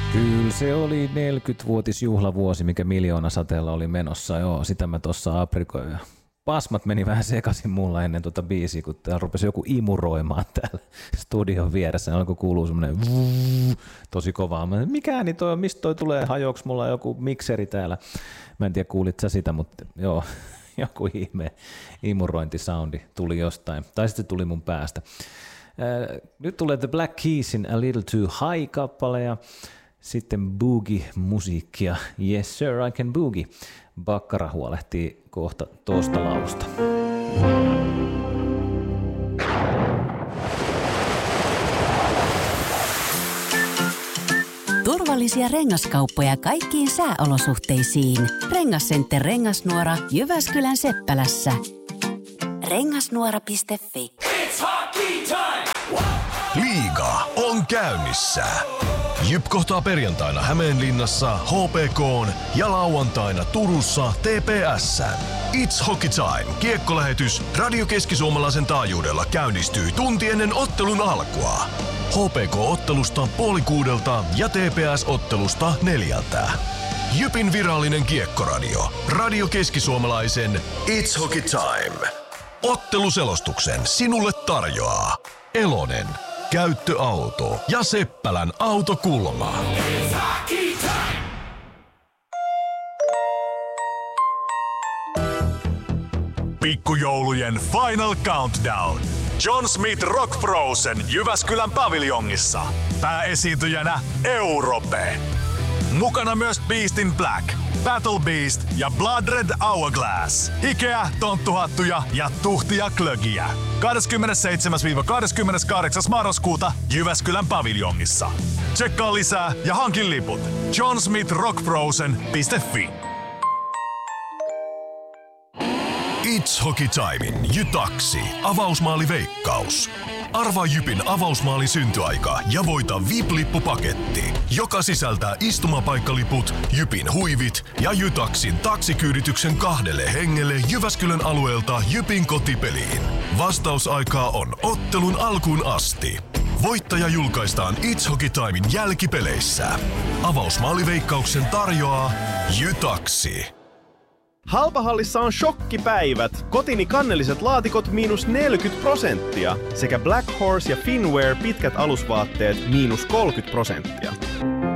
Kyllä se oli 40-vuotisjuhlavuosi, mikä Miljoonasateella oli menossa. Joo, sitä mä tuossa aprikoin. Pasmat meni vähän sekaisin mulla ennen tuota biisiä, kun täällä rupesi joku imuroimaan täällä studion vieressä. Alkoi kuulua semmoinen tosi kovaa. Mikä ääni toi on? Mistä toi tulee? Hajoaks mulla joku mikseri täällä? Mä en tiedä, kuulit sä sitä, mutta joo, joku ihme imurointisoundi tuli jostain. Tai sitten tuli mun päästä. Nyt tulee The Black Keysin A Little Too High-kappale ja sitten boogie-musiikkia. Yes sir, I can boogie. Bakkara huolehtii kohta tuosta lausta. Turvallisia rengaskauppoja kaikkiin sääolosuhteisiin. Rengascenter Rengasnuora Jyväskylän Seppälässä. Rengasnuora.fi. Liiga on käynnissä. JYP kohtaa perjantaina Hämeenlinnassa HPK:n ja lauantaina Turussa TPS:n. It's Hockey Time -kiekkolähetys Radio Keski-Suomalaisen taajuudella käynnistyy tunti ennen ottelun alkua. HPK-ottelusta 5:30 ja TPS-ottelusta 4:00. JYPin virallinen kiekkoradio. Radio Keski-Suomalaisen It's Hockey Time. Otteluselostuksen sinulle tarjoaa Elonen, Käyttöauto ja Seppälän Autokulma. Pikkujoulujen Final Countdown. John Smith Rock Frozen Jyväskylän paviljongissa. Pääesiintyjänä Europe. Mukana myös Beast in Black, Battle Beast ja Blood Red Hourglass. Hikeä, tonttuhattuja ja tuhtia klögiä. 27-28. marraskuuta Jyväskylän paviljongissa. Tsekkaa lisää ja hankin liput johnsmithrockfrozen.fi. It's Hockey Timein Jytaksi avausmaaliveikkaus. Arvaa JYPin avausmaalin syntyaika ja voita VIP-lippupaketti, joka sisältää istumapaikkaliput, JYPin huivit ja Jytaksin taksikyydityksen 2 hengelle Jyväskylän alueelta JYPin kotipeliin. Vastausaikaa on ottelun alkuun asti. Voittaja julkaistaan It's Hockey Timein jälkipeleissä. Avausmaaliveikkauksen tarjoaa Jytaksi. Halpahallissa on shokkipäivät. Kotini kannelliset laatikot -40% sekä Black Horse ja Finwear pitkät alusvaatteet -30%.